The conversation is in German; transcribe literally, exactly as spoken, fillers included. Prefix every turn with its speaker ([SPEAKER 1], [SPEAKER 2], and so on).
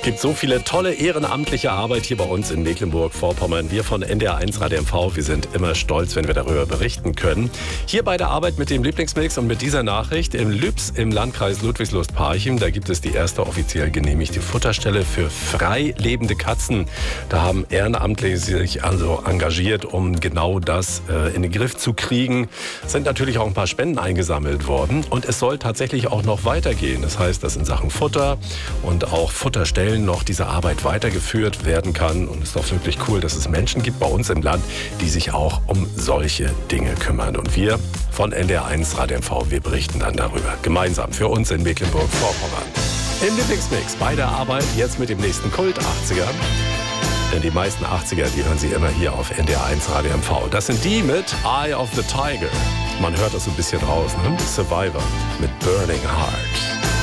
[SPEAKER 1] gibt so viele tolle ehrenamtliche Arbeit hier bei uns in Mecklenburg-Vorpommern. Wir von N D R eins Radio M V, wir sind immer stolz, wenn wir darüber berichten können. Hier bei der Arbeit mit dem Lieblingsmix und mit dieser Nachricht in Lübs im Landkreis Ludwigslust-Parchim, da gibt es die erste offiziell genehmigte Futterstelle für frei lebende Katzen. Da haben Ehrenamtliche sich also engagiert, um genau das äh, in den Griff zu kriegen. Es sind natürlich auch ein paar Spenden eingesammelt worden und es soll tatsächlich auch noch weitergehen. Das heißt, dass in Sachen Futter und auch Futterstellen noch diese Arbeit weitergeführt werden kann. Und es ist doch wirklich cool, dass es Menschen gibt bei uns im Land, die sich auch um solche Dinge kümmern. Und wir von N D R eins Radio M V, wir berichten dann darüber. Gemeinsam für uns in Mecklenburg-Vorpommern. Im Lieblingsmix bei der Arbeit jetzt mit dem nächsten Kult achtziger. Denn die meisten achtziger, die hören Sie immer hier auf N D R eins Radio M V. Das sind die mit Eye of the Tiger. Man hört das so ein bisschen raus, ne? Survivor mit Burning Heart.